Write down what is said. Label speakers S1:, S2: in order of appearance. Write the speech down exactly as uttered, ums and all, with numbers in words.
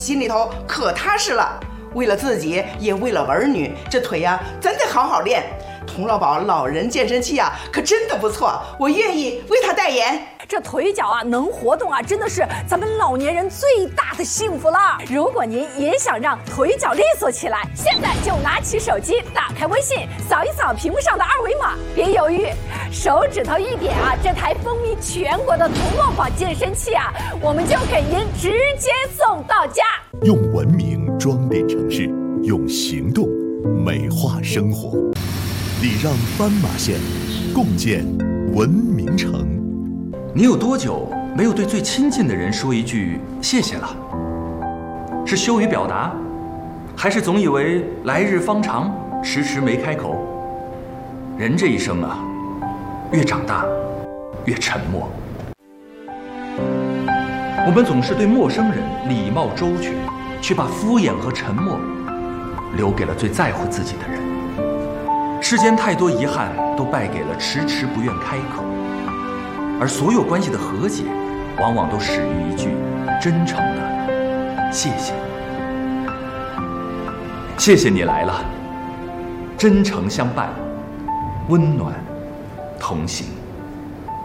S1: 心里头可踏实了。为了自己，也为了儿女，这腿呀、啊，咱得好好练。童乐宝老人健身器啊，可真的不错，我愿意为他代言。
S2: 这腿脚啊能活动啊，真的是咱们老年人最大的幸福了。如果您也想让腿脚利索起来，现在就拿起手机，打开微信，扫一扫屏幕上的二维码，别犹豫，手指头一点啊，这台风靡全国的童乐宝健身器啊，我们就给您直接送到家。
S3: 用文明装点城市，用行动美化生活。礼让斑马线，共建文明城。
S4: 你有多久没有对最亲近的人说一句谢谢了？是羞于表达，还是总以为来日方长，迟迟没开口？人这一生啊，越长大越沉默。我们总是对陌生人礼貌周全，却把敷衍和沉默留给了最在乎自己的人。世间太多遗憾都败给了迟迟不愿开口，而所有关系的和解，往往都始于一句真诚的谢谢。谢谢你来了，真诚相伴，温暖同行。